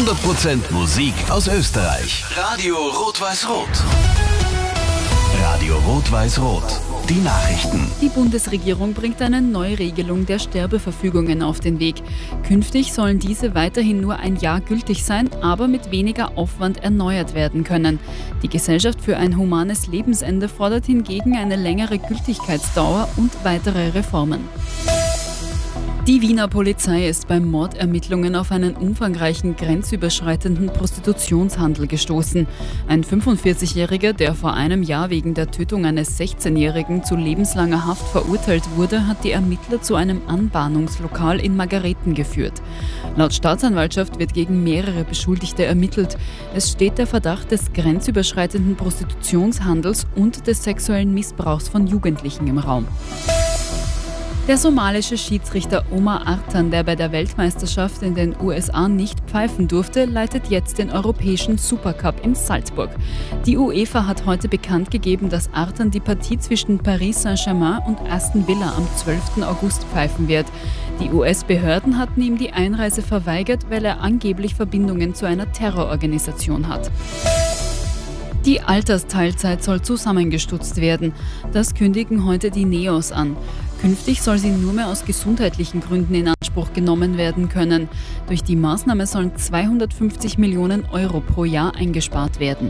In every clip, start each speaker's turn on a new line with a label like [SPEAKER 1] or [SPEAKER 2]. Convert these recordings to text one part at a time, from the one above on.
[SPEAKER 1] 100% Musik aus Österreich. Radio Rot-Weiß-Rot. Radio Rot-Weiß-Rot. Die Nachrichten.
[SPEAKER 2] Die Bundesregierung bringt eine Neuregelung der Sterbeverfügungen auf den Weg. Künftig sollen diese weiterhin nur ein Jahr gültig sein, aber mit weniger Aufwand erneuert werden können. Die Gesellschaft für ein humanes Lebensende fordert hingegen eine längere Gültigkeitsdauer und weitere Reformen. Die Wiener Polizei ist bei Mordermittlungen auf einen umfangreichen grenzüberschreitenden Prostitutionshandel gestoßen. Ein 45-Jähriger, der vor einem Jahr wegen der Tötung eines 16-Jährigen zu lebenslanger Haft verurteilt wurde, hat die Ermittler zu einem Anbahnungslokal in Margareten geführt. Laut Staatsanwaltschaft wird gegen mehrere Beschuldigte ermittelt. Es steht der Verdacht des grenzüberschreitenden Prostitutionshandels und des sexuellen Missbrauchs von Jugendlichen im Raum. Der somalische Schiedsrichter Omar Artan, der bei der Weltmeisterschaft in den USA nicht pfeifen durfte, leitet jetzt den europäischen Supercup in Salzburg. Die UEFA hat heute bekannt gegeben, dass Artan die Partie zwischen Paris Saint-Germain und Aston Villa am 12. August pfeifen wird. Die US-Behörden hatten ihm die Einreise verweigert, weil er angeblich Verbindungen zu einer Terrororganisation hat. Die Altersteilzeit soll zusammengestutzt werden. Das kündigen heute die NEOS an. Künftig soll sie nur mehr aus gesundheitlichen Gründen in Anspruch genommen werden können. Durch die Maßnahme sollen 250 Millionen Euro pro Jahr eingespart werden.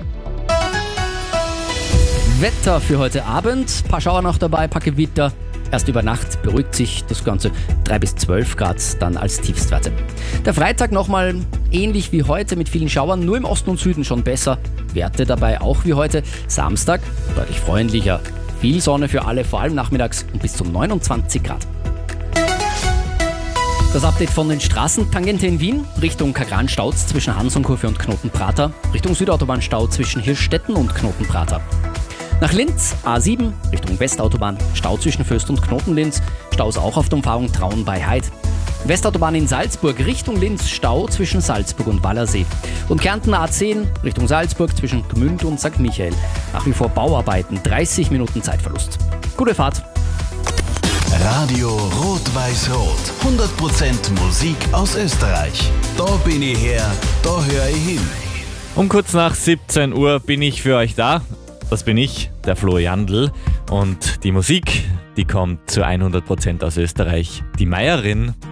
[SPEAKER 3] Wetter für heute Abend. Paar Schauer noch dabei, paar Gewitter. Erst über Nacht beruhigt sich das Ganze. 3 bis 12 Grad dann als Tiefstwerte. Der Freitag nochmal ähnlich wie heute mit vielen Schauern, nur im Osten und Süden schon besser. Werte dabei auch wie heute. Samstag deutlich freundlicher. Viel Sonne für alle, vor allem nachmittags und bis zu 29 Grad. Das Update von den Straßen. Tangente in Wien, Richtung Kagran-Stauz zwischen Hansonkurve und Knotenprater. Richtung Südautobahn-Stau zwischen Hirschstetten und Knotenprater. Nach Linz, A7, Richtung Westautobahn, Stau zwischen Föst und Knotenlinz. Staus auch auf der Umfahrung Traun bei Heid. Westautobahn in Salzburg, Richtung Linz, Stau zwischen Salzburg und Wallersee. Und Kärnten A10, Richtung Salzburg zwischen Gmünd und St. Michael. Nach wie vor Bauarbeiten, 30 Minuten Zeitverlust. Gute Fahrt.
[SPEAKER 1] Radio Rot-Weiß-Rot. 100% Musik aus Österreich. Da bin ich her, da höre ich hin.
[SPEAKER 4] Um kurz nach 17 Uhr bin ich für euch da. Das bin ich, der Flo Jandl. Und die Musik, die kommt zu 100% aus Österreich. Die Meierin